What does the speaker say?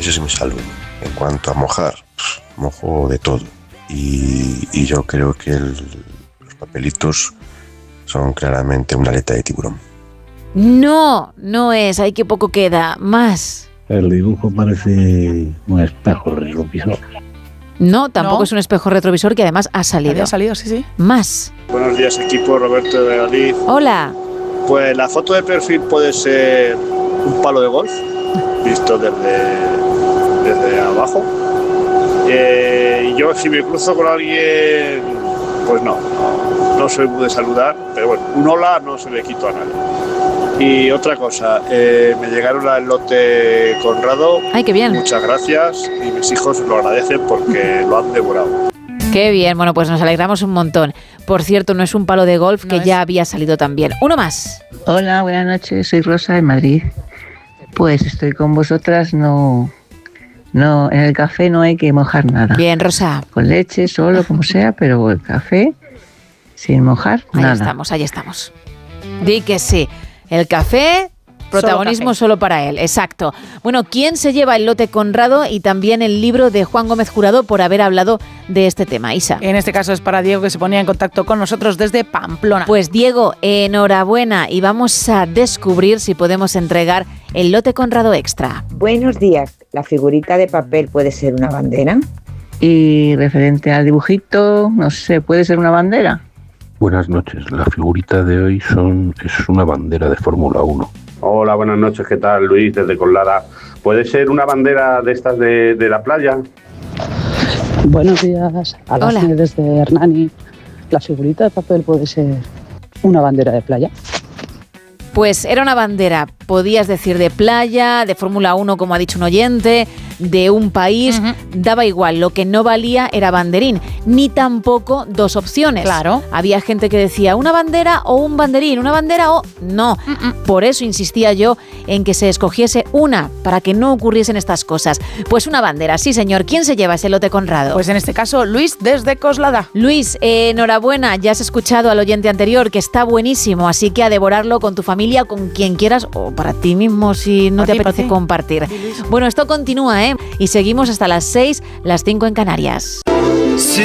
Eso sí me salvo. En cuanto a mojar, mojo de todo. Y yo creo que los papelitos son claramente una aleta de tiburón. No, no es, hay que poco queda. Más. El dibujo parece un espejo retrovisor. No, tampoco es un espejo retrovisor que además ha salido. Había salido, sí. Más. Buenos días, equipo. Roberto de Valladolid. Hola. Pues la foto de perfil puede ser un palo de golf, visto desde abajo. Y yo, si me cruzo con alguien, pues no soy muy de saludar, pero bueno, un hola no se le quito a nadie. Y otra cosa, me llegaron al lote Conrado. ¡Ay, qué bien! Muchas gracias, y mis hijos lo agradecen porque lo han devorado. ¡Qué bien! Bueno, pues nos alegramos un montón. Por cierto, no es un palo de golf que ya había salido también. Uno más. Hola, buenas noches, soy Rosa de Madrid. Pues estoy con vosotras, no, en el café no hay que mojar nada. Bien, Rosa. Con leche, solo, como sea, pero el café sin mojar, nada. Ahí estamos. Di que sí. El café, protagonismo solo para él, exacto. Bueno, ¿quién se lleva el lote Conrado y también el libro de Juan Gómez Jurado por haber hablado de este tema? Isa. En este caso es para Diego, que se ponía en contacto con nosotros desde Pamplona. Pues Diego, enhorabuena, y vamos a descubrir si podemos entregar el lote Conrado Extra. Buenos días. ¿La figurita de papel puede ser una bandera? Y referente al dibujito, no sé, ¿puede ser una bandera? Buenas noches, la figurita de hoy es una bandera de Fórmula 1. Hola, buenas noches, ¿qué tal? Luis, desde Colada. ¿Puede ser una bandera de estas de la playa? Buenos días, Alasne desde Hernani. ¿La figurita de papel puede ser una bandera de playa? Pues era una bandera, podías decir de playa, de Fórmula 1, como ha dicho un oyente, de un país, daba igual, lo que no valía era banderín, ni tampoco dos opciones. Claro. Había gente que decía una bandera o un banderín, una bandera o... No, por eso insistía yo en que se escogiese una, para que no ocurriesen estas cosas. Pues una bandera, sí señor. ¿Quién se lleva ese lote Conrado? Pues en este caso, Luis desde Coslada. Luis, enhorabuena, ya has escuchado al oyente anterior, que está buenísimo, así que a devorarlo con tu familia, con quien quieras, o para ti mismo si no te apetece compartir. Bueno, esto continúa, ¿eh? Y seguimos hasta las 6, las 5 en Canarias.